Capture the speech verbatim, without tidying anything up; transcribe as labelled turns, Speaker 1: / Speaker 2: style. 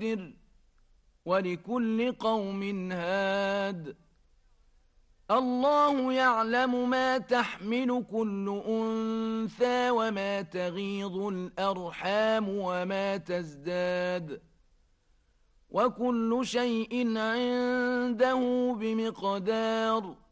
Speaker 1: منذر ولكل قوم هاد الله يعلم ما تحمل كل أنثى وما تغيض الأرحام وما تزداد وكل شيء عنده بمقدار